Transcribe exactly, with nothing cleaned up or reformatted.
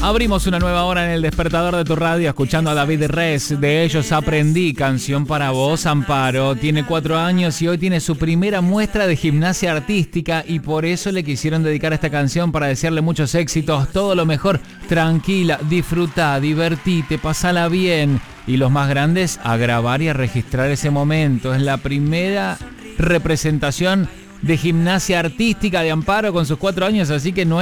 Abrimos una nueva hora en el despertador de tu radio escuchando a David Res. De ellos aprendí, canción para vos, Amparo. Tiene cuatro años y hoy tiene su primera muestra de gimnasia artística y por eso le quisieron dedicar esta canción para desearle muchos éxitos, todo lo mejor. Tranquila, disfruta, divertite, pasala bien. Y los más grandes, a grabar y a registrar ese momento. Es la primera representación de gimnasia artística de Amparo con sus cuatro años, así que no